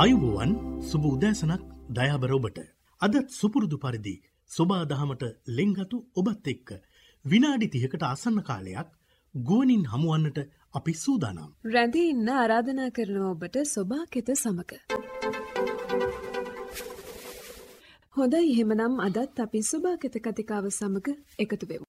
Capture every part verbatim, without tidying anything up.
අයුබෝවන් සුබ උදෑසනක් දයාබර ඔබට. අදත් සුපුරුදු පරිදි සොබා දහමට ලෙන්ගතු ඔබත් එක්ක විනාඩි තිහකට ආසන්න කාලයක් ගුවනින් හමුවන්නට අපි සූදානම්. රැඳී ඉන්න ආරාධනා කරන ඔබට සොබා කෙත සමග. හොඳයි, එහෙමනම් අදත් අපි සොබා කෙත කතිකාව සමග එකතු වෙමු.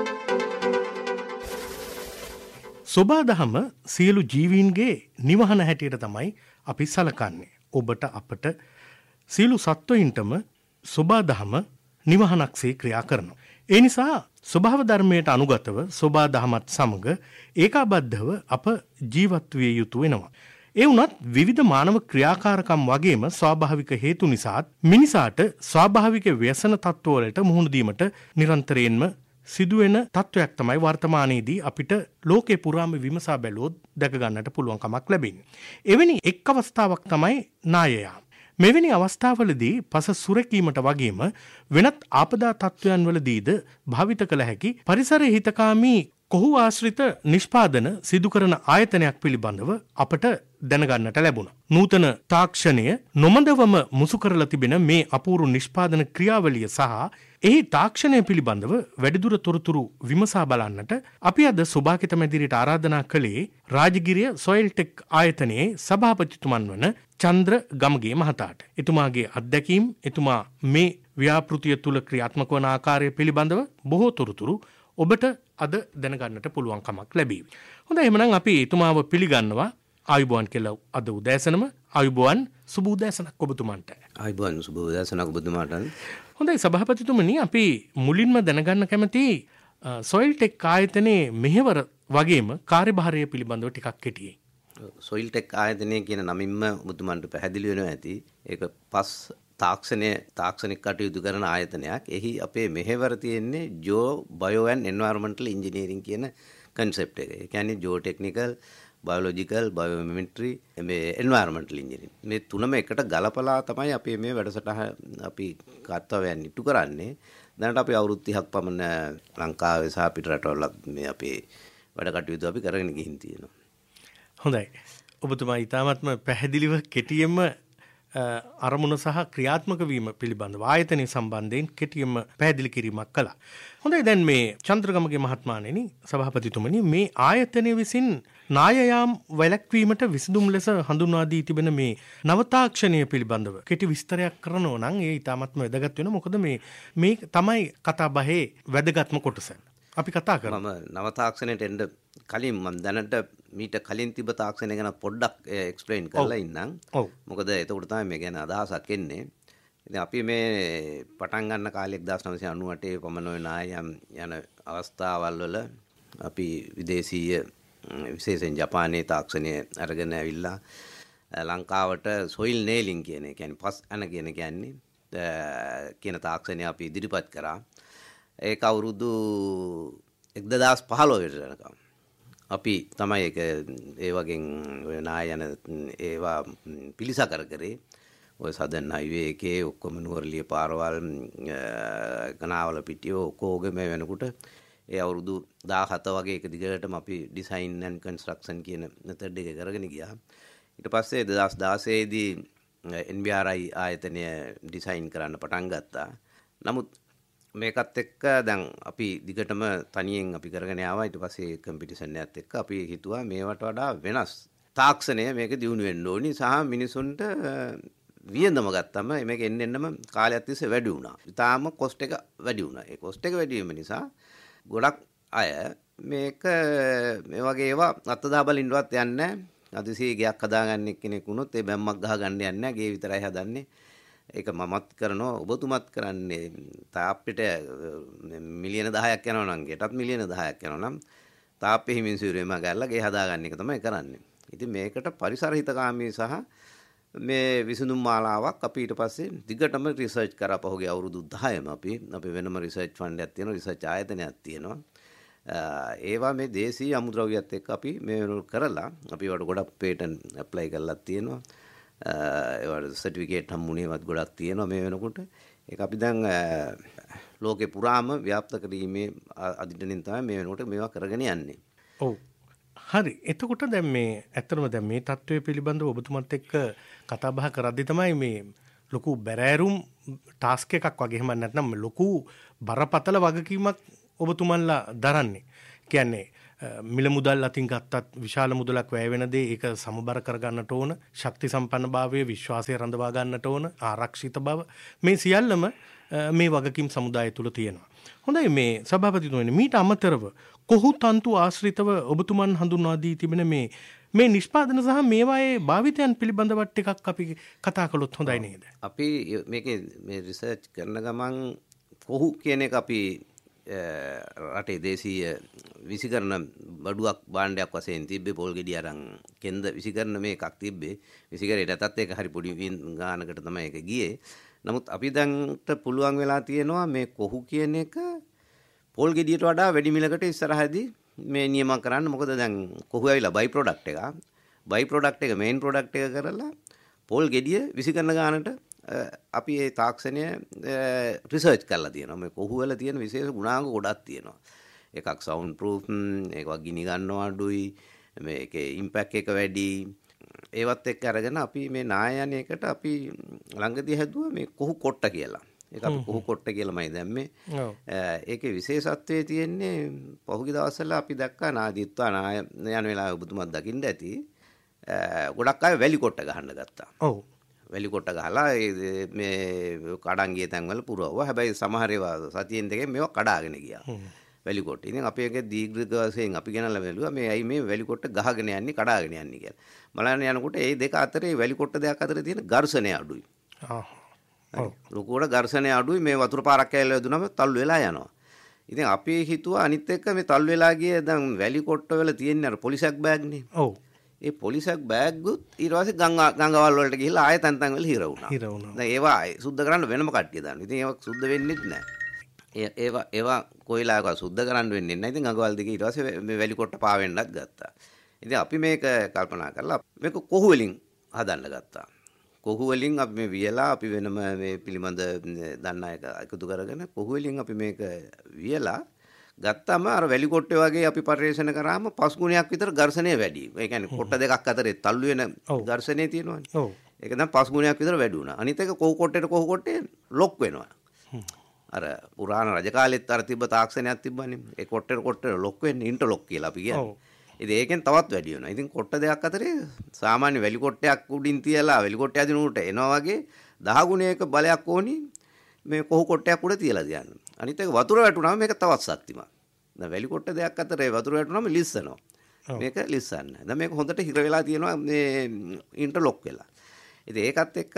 සොබා දහම සියලු ජීවීන්ගේ නිවහන හැටියට තමයි අපි සලකන්නේ. ඔබට අපට සියලු සත්වයින්ටම සොබා දහම නිවහනක්සේ ක්‍රියා කරනවා. ඒ නිසා ස්වභාව ධර්මයට අනුගතව සොබා දහමත් සමග ඒකාබද්ධව අප ජීවත් විය යුතු වෙනවා. ඒ වුණත් විවිධ මානව ක්‍රියාකාරකම් වගේම ස්වාභාවික හේතු නිසාත් මිනිසාට ස්වාභාවික ව්‍යසන තත්ත්වවලට මුහුණ දීමට නිරන්තරයෙන්ම සිදුවෙන තත්වයක් තමයි වර්තමානයේදී අපිට ලෝකේ පුරාම විමසා බැලුවොත් දැක ගන්නට පුළුවන්කමක් ලැබෙන්නේ. එවැනි එක් අවස්ථාවක් තමයි නායයා. මෙවැනි අවස්ථාවලදී පස සුරැකීමට වගේම වෙනත් ආපදා තත්වයන් වලදීද භාවිත කළ හැකි පරිසර හිතකාමී කොහු ආශ්‍රිත නිෂ්පාදන සිදු කරන ආයතනයක් පිළිබඳව අපට දැනගන්නට ලැබුණා. නූතන තාක්ෂණය නොමදවම මුසු කරලා තිබෙන මේ අපූර්ව නිෂ්පාදන ක්‍රියාවලිය සහ එහි තාක්ෂණය පිළිබඳව වැඩිදුර තොරතුරු විමසා බලන්නට අපි අද සොබාකෙත මැදිරියට ආරාධනා කළේ රාජගිරිය සොයිල් ටෙක් ආයතනයේ සභාපතිතුමන් වන චන්ද්‍ර ගමගේ මහතාට. එතුමාගේ අත්දැකීම්, එතුමා මේ ව්‍යාපෘතිය තුල ක්‍රියාත්මක වන ආකාරය පිළිබඳව බොහෝ තොරතුරු ඔබට අද දැනගන්නට පුළුවන්කමක් ලැබීවි. හොඳයි, එහෙනම් අපි එතුමාව පිළිගන්නවා. ආයුබෝවන් කියලා අද උදෑසනම. ආයුබෝවන්, සුබ උදෑසනක් ඔබතුමන්ට. ආයුබෝවන්, සුබ උදෑසනක් ඔබතුමාට. හොඳයි සභාපතිතුමනි, අපි මුලින්ම දැනගන්න කැමති සොයිල් ටෙක් ආයතනයේ මෙහෙවර වගේම කාර්යභාරය පිළිබඳව ටිකක් කෙටියෙන්. සොයිල් ටෙක් ආයතනය කියන නමින්ම ඔබතුමන්ට පැහැදිලි වෙනවා ඇති. ඒක පස් තාක්ෂණය තාක්ෂණික කටයුතු කරන ආයතනයක්. එහි අපේ මෙහෙවර තියෙන්නේ ජෝ බයෝ ඇන්ඩ් එන්වයරන්මන්ටල් ඉන්ජිනියරින් කියන කන්සෙප්ට් එක. ඒ කියන්නේ ජෝ ටෙක්නිකල්, බයොලොජිකල්, බයෝමිමික්‍රි, මේ එන්වයරන්මන්ටල් ඉන්ජිනියරින්. මේ තුනම එකට ගලපලා තමයි අපි මේ වැඩසටහන අපි කර්තව්‍යයන් ඉටු කරන්නේ. දැනට අපි අවුරුදු තිහක් පමණ ලංකාවේ සහ පිට රටවල මේ අපේ වැඩ කටයුතු අපි කරගෙන ගිහින් තියෙනවා. හොඳයි. ඔබතුමා ඊටාත්ම පැහැදිලිව කෙටියෙන්ම අරමුණ සහ ක්‍රියාත්මක වීම පිළිබඳව ආයතනය සම්බන්ධයෙන් කෙටියෙන්ම පැහැදිලි කිරීමක් කළා. හොඳයි, දැන් මේ චන්ද්‍රගමගේ මහත්මයාණෙනි, සභාපතිතුමනි, මේ ආයතනය විසින් නායයාම් වැළැක්වීමට විසඳුම් ලෙස හඳුන්වා දී තිබෙන මේ නව තාක්ෂණය පිළිබඳව කෙටි විස්තරයක් කරනවා නම් ඒ ඊටාත්ම වැදගත් වෙනවා. මොකද මේ මේ තමයි කතා බහේ වැදගත්ම කොටස. අපි කතා කරමු. මම නව තාක්ෂණයට එන්න කලින් මම දැනට මීට කලින් තිබ තාක්ෂණය ගැන පොඩ්ඩක් එක්ස්ප්ලেইন කරලා ඉන්නම්. මොකද එතකොට තමයි මේ ගැන අදහසක් එන්නේ. ඉතින් අපි මේ පටන් ගන්න කාලේ එක්දාස් නවසිය අනූඅටේ පමණ වෙන යම් යන අවස්ථාවල් වල අපි විදේශීය විශේෂයෙන් ජපානයේ තාක්ෂණය අරගෙන ඇවිල්ලා ලංකාවට සොයිල් නේලින් කියන එක කියන්නේ පස් අන කියන කියන්නේ කියන තාක්ෂණය අපි ඉදිරිපත් කරා. ඒක අවුරුදු එක්දාස් පහළොව වෙනකම් අපි තමයි ඒක ඒ වගේ ඔය නාය යන ඒවා පිළිසකර කරේ. ඔය සදන් හයිවේ එකේ ඔක්කොම නුවරලිය පාරවල් ගනාවල පිටිය ඔක්කොගෙම වෙනකොට ඒ අවුරුදු දාහත වගේ එක දිගටම අපි ඩිසයින් ඇන්ඩ් කන්ස්ට්‍රක්ෂන් කියන මෙතඩ් එක කරගෙන ගියා. ඊට පස්සේ දෙදාස් දාසය දී එන් බී ආර් ආයි ආයතනය ඩිසයින් කරන්න පටන් ගත්තා. නමුත් මේකත් එක්ක දැන් අපි දිගටම තනියෙන් අපි කරගෙන ආවා. ඊට පස්සේ කම්පිටිෂන් එකත් එක්ක අපි හිතුවා මේවට වඩා වෙනස් තාක්ෂණය මේක දියුණු වෙන්න ඕනි සහ මිනිසුන්ට වියදම ගත්තම මේක එන්න එන්නම කාලයක් තිස්සේ වැඩි වුණා. ඊටාම කොස්ට් එක වැඩි වුණා. ඒ කොස්ට් එක වැඩි වීම නිසා ගොඩක් අය මේක මේ වගේ ඒවා අත්දා බලින්නවත් යන්නේ නැහැ. අදිසිය ගයක් හදාගන්න කෙනෙක් වුණොත් ඒ බැම්මක් ගහගන්න යන්නේ නැහැ. ගේ විතරයි හදන්නේ. ඒක මමත් කරනවා, ඔබතුමත් කරන්නේ. තාප්පෙට මිලියන දහයක් යනවා නම් ගෙටත් මිලියන දහයක් යනවා නම් තාප්පෙ හිමින්සුරේම ගාලා ගේ හදාගන්න එක තමයි කරන්නේ. ඉතින් මේකට පරිසර හිතකාමී සහ මේ විසඳුම් මාලාවක් අපි ඊට පස්සේ දිගටම රිසර්ච් කරා. පහුගිය අවුරුදු දහයම අපි අපි වෙනම රිසර්ච් ෆන්ඩ් එකක් තියෙනවා, රිසර්ච් ආයතනයක් තියෙනවා. ඒවා මේ දේශීය අමුද්‍රව්‍යත් එක්ක අපි මේ වෙනකොට කරලා අපි ඒවට ගොඩක් පේටන්ට් ඇප්ලයි කරලා තියෙනවා. ඒවට සර්ටිෆිකේට් හම්බුනේවත් ගොඩක් තියෙනවා මේ වෙනකොට. ඒක අපි දැන් ලෝකේ පුරාම ව්‍යාප්ත කිරීමේ අදිටනින් තමයි මේ වෙනකොට මේවා කරගෙන යන්නේ. ඔව්. හරි. එතකොට දැන් මේ ඇත්තටම දැන් මේ තත්ත්වය පිළිබඳව ඔබතුමත් එක්ක කතා බහ කරද්දී තමයි මේ ලොකු බැරෑරුම් ටාස්ක් එකක් වගේ එහෙම නැත්නම් ලොකු බරපතල වගකීමක් ඔබතුමන්ලා දරන්නේ. කියන්නේ මිල මුදල් අතින් ගත්තත් විශාල මුදලක් වැය වෙන දේ ඒක සමබර කර ගන්නට ඕන, ශක්ති සම්පන්නභාවය, විශ්වාසය රඳවා ගන්නට ඕන, ආරක්ෂිත බව මේ සියල්ලම මේ වගකීම් සමුදාය තුල තියෙනවා. හොඳයි මේ සභාපතිතුමනි මීට අමතරව කොහු තන්තු ආශ්‍රිතව ඔබතුමන් හඳුන්වා දී තිබෙන මේ මේ නිෂ්පාදන සහ මේවායේ භාවිතයන් පිළිබඳව ටිකක් අපි කතා කළොත් හොඳයි නේද? අපි මේකේ මේ රිසර්ච් කරන ගමන් කොහු කියන එක අපි රටේ දේශීය විසිකරන බඩුවක් භාණ්ඩයක් වශයෙන් තිබ්බේ පොල් ගෙඩි අරන් කෙන්ද විසිකරන මේ එකක් තිබ්බේ. විසිකරේටත් ඒක හරි පොඩි ගානකට තමයි ඒක ගියේ. නමුත් අපි දැන්ට පුළුවන් වෙලා තියෙනවා මේ කොහු කියන එක පොල් ගෙඩියට වඩා වැඩි මිලකට ඉස්සරහදී මේ නියම කරන්න. මොකද දැන් කොහු ඇවිල්ලා බයි ප්‍රොඩක්ට් එක. බයි ප්‍රොඩක්ට් එක මේන් ප්‍රොඩක්ට් එක කරලා පොල් ගෙඩිය විසිකරන ගානට අපි ඒ තාක්ෂණය රිසර්ච් කරලා තියෙනවා. මේ කොහු වල තියෙන විශේෂ ගුණාංග ගොඩක් තියෙනවා. එකක් සවුන්ඩ් ප්‍රූෆ්, එකක් ගිනි ගන්නවා අඩුයි, මේකේ ඉම්පැක්ට් එක වැඩි. ඒවත් එක්ක අරගෙන අපි මේ නායනයකට අපි ළඟදී හැදුවා මේ කොහු කොට්ට කියලා. ඒක අපි කොහු කොට්ට කියලාමයි දැම්මේ. ඒකේ විශේෂත්වයේ තියෙන්නේ පහුගිය දවස්වල අපි දැක්කා නාදිත්වා නාය යන වෙලාවේ ඔබතුමාත් දකින්න ඇති. ගොඩක් අය වැලි කොට්ට ගහන්න ගත්තා. ඔව්. වැලි කොට්ට ගහලා මේ කඩන් ගිය තැන්වල පුරවුවා. හැබැයි සමහර ඒවා සතියෙන් දෙකෙන් මේවා කඩාගෙන ගියා. වැලි කොට්ට. ඉතින් අපි ඒක දීර්ඝ වශයෙන් අපි ගෙනල්ලා බැලුවා මේ ඇයි මේ වැලි කොට්ට ගහගෙන යන්නේ කඩාගෙන යන්නේ කියලා. බලන්න යනකොට මේ දෙක අතරේ වැලි කොට්ට දෙක අතර තියෙන ඝර්ෂණය අඩුයි. ආ. ඔව්. ලොකුවට ඝර්ෂණය අඩුයි. මේ වතුර පාරක් ඇවිල්ලා යදුනම තල්ලු වෙලා යනවා. ඉතින් අපි හිතුවා අනිත් එක්ක මේ තල්ලු වෙලා ගිය දැන් වැලි කොට්ට වල තියෙන අර පොලිසක් බෑග් නේ. ඔව්. ඒ පොලිසක් බෑග්ගුත් ඊට පස්සේ ගංගා ගංගාවල් වලට ගිහිල්ලා ආයෙ තැන් තැන් වල හිර වුණා. හිර වුණා. දැන් ඒවා සුද්ධ කරන්න වෙනම කට්ටිය දානවා. ඉතින් ඒවා සුද්ධ වෙන්නේ නැහැ. ඒවා ඒවා කොයිලාක සුද්ධ කරන්න වෙන්නේ නැහැ. ඉතින් ගංගාවල් දිගේ ඊට පස්සේ මේ වැලි කොට්ට පාවෙන්නත් ගත්තා. ඉතින් අපි මේක කල්පනා කරලා මේක කොහු වලින් හදන්න ගත්තා. කොහු වලින් අපි මේ වියලා අපි වෙනම මේ පිළිබඳ දන්න එක එකතු කරගෙන කොහු වලින් අපි මේක වියලා ගත්තම අර වැලි කොට්ටේ වගේ අපි පරිශන කරාම පස් ගුණයක් විතර ඝර්ෂණය වැඩි. ඒ කියන්නේ කොට්ට දෙකක් අතරේ තල්ලු වෙන ඝර්ෂණය තියෙනවනේ. ඔව්. ඒක දැන් පස් ගුණයක් විතර වැඩි වුණා. අනිත් එක කොහු කොට්ටේට කොහු කොට්ටේ ලොක් වෙනවා. අර පුරාණ රජ කාලෙත් අර තිබ්බ තාක්ෂණයක් තිබ්බනේ. ඒ කොට්ටේට කොට්ටේට ලොක් වෙන්නේ ඉන්ටර්ලොක් කියලා අපි කියන්නේ. ඉතින් ඒකෙන් තවත් වැඩි වෙනවා. ඉතින් කොට්ට දෙකක් අතරේ සාමාන්‍ය වැලි කොට්ටයක් උඩින් තියලා වැලි කොට්ටය අදින උඩට එනවා වගේ දහ ගුණයක බලයක් ඕනි මේ කොහු කොට්ටයක් උඩ තියලා තියන්න. අනිත් එක වතුර වැටුනම මේක තවත් ශක්තිමත්. දැන් වැලි කොට්ට දෙකක් අතරේ වතුර වැටුනම ලිස්සනවා. මේක ලිස්සන්නේ. දැන් මේක හොඳට හිර වෙලා තියෙනවා මේ ඉන්ටර්ලොක් වෙලා. ඉතින් ඒකත් එක්ක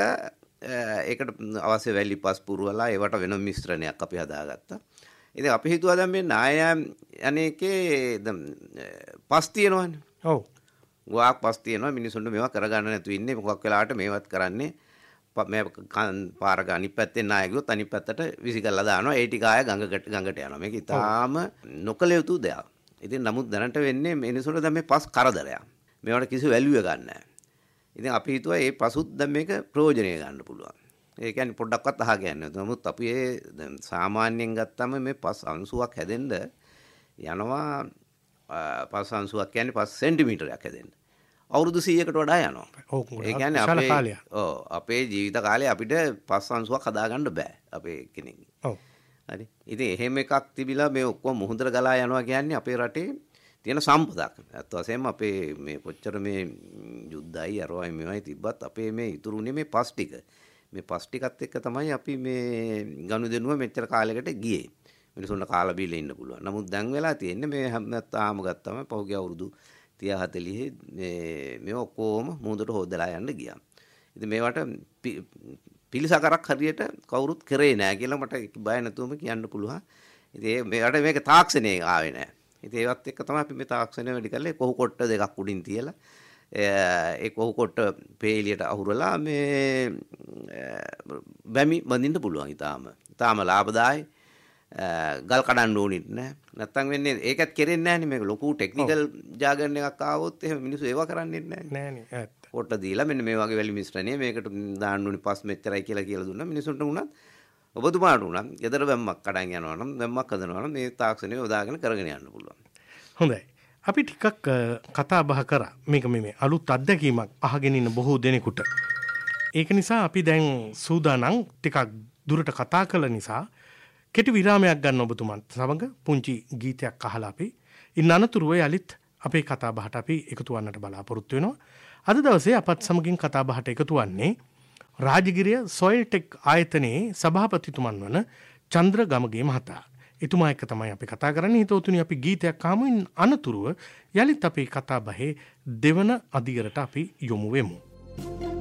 ඒකට අවශ්‍ය වැලි පස් පුරවලා ඒවට වෙන මිශ්‍රණයක් අපි හදාගත්තා. ඉතින් අපි හිතුවා දැන් මේ නායම් අනේකේ දැන් පස් තියෙනවනේ. ඔව්. ගොඩාක් පස් තියෙනවා මිනිසුන්ට මේවා කරගන්න නැතුව ඉන්නේ. මොකක් වෙලාවට මේවත් කරන්නේ මේ පාර අනිත් පැත්තෙන් නාය ගියොත් අනිත් පැත්තට විසිකලා දානවා. ඒ ටික ආය ගඟකට ගඟට යනවා. මේක ඉතාලම නොකල යුතු දෙයක්. ඉතින් නමුත් දැනට වෙන්නේ මිනිසුන්ට දැන් මේ පස් කරදරයක්. මේවට කිසි වැලියු එකක් නැහැ. ඉතින් අපි හිතුවා මේ පසුත් දැන් මේක ප්‍රයෝජනෙ ගන්න පුළුවන්. ඒ කියන්නේ පොඩ්ඩක්වත් අහ කියන්නේ. නමුත් අපි ඒ දැන් සාමාන්‍යයෙන් ගත්තම මේ පස් අංශුවක් හැදෙන්න යනවා පස් අංශුවක් කියන්නේ පස් සෙන්ටිමීටරයක් හැදෙන්න. අවුරුදු සීයකට වඩා යනවා. ඒ කියන්නේ අපේ ඔව් අපේ ජීවිත කාලේ අපිට පස් අංශුවක් හදාගන්න බෑ අපේ කෙනෙක්ගේ. ඔව්. හරි. ඉතින් එහෙම එකක් තිබිලා මේ ඔක්කොම මුහුදට ගලා යනවා කියන්නේ අපේ රටේ තියෙන සම්පතක්. අත් වශයෙන්ම අපේ මේ කොච්චර මේ යුද්ධයි අරවයි මේවයි තිබ්බත් අපේ මේ ඉතුරුනේ මේ පස් ටික. මේ පස් ටිකත් එක්ක තමයි අපි මේ ගනුදෙනුව මෙච්චර කාලයකට ගියේ. මිනිසුන්ට කාලා බීලා ඉන්න පුළුවන්. නමුත් දැන් වෙලා තියෙන්නේ මේ හැමතාම ගත්තම පහුගිය අවුරුදු තිහ හතලිහ මේ මේ ඔක්කොම මුහුදට හොදලා යන්න ගියා. ඉතින් මේවට පිළිසකරක් හරියට කවුරුත් කරේ නැහැ කියලා මට බය නැතුවම කියන්න පුළුවන්. ඉතින් මේකට මේක තාක්ෂණේ ආවේ නැහැ. ඉතින් ඒවත් එක්ක තමයි අපි මේ තාක්ෂණය වැඩි කරලා කොහු කොට්ට දෙකක් උඩින් තියලා ඒ කොහු කොට්ට පේලියට අහුරලා මේ බැමි බඳින්න පුළුවන්. ඊටාම ඊටාම ලාභදායි. ගල් කඩන්න ඕනෙත් නෑ. නැත්තම් වෙන්නේ ඒකත් කෙරෙන්නේ නෑනේ. මේක ලොකු ටෙක්නිකල් ජාගර් එකක් ආවොත් එහෙම මිනිස්සු ඒවා කරන්නේ නෑනේ. නෑනේ. ඇත්ත. කොට දීලා මෙන්න මේ වගේ වැලි මිශ්‍රණය මේකට දාන්න ඕනේ පස් මෙච්චරයි කියලා කියලා දුන්නා. මිනිසුන්ට උනත් ඔබතුමාට උනත් ගෙදර වැම්මක් කඩන් යනවා නම් වැම්මක් හදනවා නම් මේ තාක්ෂණය යොදාගෙන කරගෙන යන්න පුළුවන්. හොඳයි. අපි ටිකක් කතා බහ කරා මේක මේ අලුත් අත්දැකීමක් අහගෙන ඉන්න බොහෝ දෙනෙකුට. ඒක නිසා අපි දැන් සූදානම් ටිකක් දුරට කතා කළ නිසා කෙටි විරාමයක් ගන්න ඔබතුමන්ට සමග පුංචි ගීතයක් අහලා අපි ඉන්න අනතුරුව යලිත් අපේ කතා බහට අපි එකතු වන්නට බලාපොරොත්තු වෙනවා. අද දවසේ අපත් සමගින් කතා බහට එකතු වන්නේ රාජගිරිය සොයිල් ටෙක් ආයතනයේ සභාපතිතුමන් වන චන්ද්‍ර ගමගේ මහතා. එතුමා එක්ක තමයි අපි කතා කරන්නේ. හිතවතුනි අපි ගීතයක් අහමු. අනතුරුව යලිත් අපේ කතා බහේ දෙවන අදියරට අපි යොමු වෙමු.